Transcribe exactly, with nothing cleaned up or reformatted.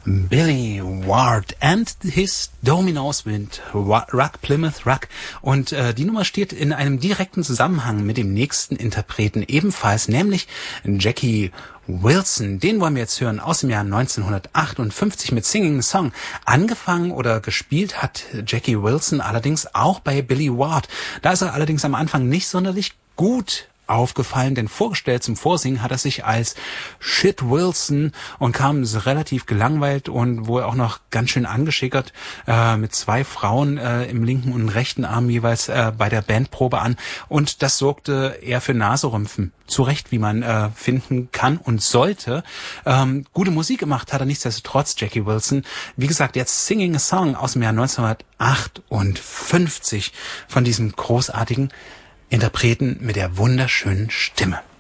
Billy Ward and his Dominoes mit Ruck, Plymouth Ruck. Und äh, die Nummer steht in einem direkten Zusammenhang mit dem nächsten Interpreten ebenfalls, nämlich Jackie Wilson. Den wollen wir jetzt hören aus dem Jahr neunzehnhundertachtundfünfzig mit Singing a Song. Angefangen oder gespielt hat Jackie Wilson allerdings auch bei Billy Ward. Da ist er allerdings am Anfang nicht sonderlich gut aufgefallen, denn vorgestellt zum Vorsingen hat er sich als Shit Wilson und kam relativ gelangweilt und wohl auch noch ganz schön angeschickert äh, mit zwei Frauen äh, im linken und rechten Arm jeweils äh, bei der Bandprobe an, und das sorgte eher für Naserümpfen. Zu Recht, wie man äh, finden kann und sollte. Ähm, gute Musik gemacht hat er nichtsdestotrotz, Jackie Wilson. Wie gesagt, jetzt Singing a Song aus dem Jahr neunzehnhundertachtundfünfzig von diesem großartigen Interpreten mit der wunderschönen Stimme.